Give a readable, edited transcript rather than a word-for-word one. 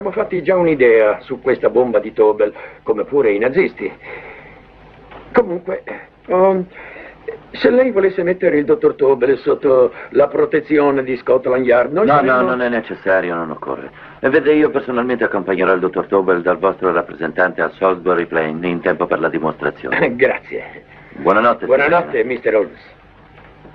Abbiamo fatti già un'idea su questa bomba di Tobel, come pure i nazisti. Comunque, se lei volesse mettere il dottor Tobel sotto la protezione di Scotland Yard, noi No, non è necessario, non occorre. E vede, io personalmente accompagnerò il dottor Tobel dal vostro rappresentante a Salisbury Plain in tempo per la dimostrazione. Grazie. Buonanotte. Buonanotte, Mr. Holmes.